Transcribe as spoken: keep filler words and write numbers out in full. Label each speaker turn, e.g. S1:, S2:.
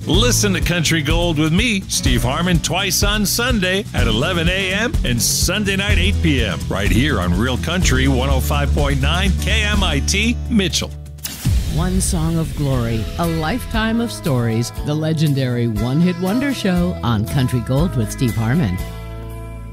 S1: Listen to Country Gold with me, Steve Harmon, twice on Sunday at eleven a.m. and Sunday night eight p.m. right here on Real Country one oh five point nine K M I T Mitchell.
S2: One song of glory, a lifetime of stories, the legendary One Hit Wonder Show on Country Gold with Steve Harmon.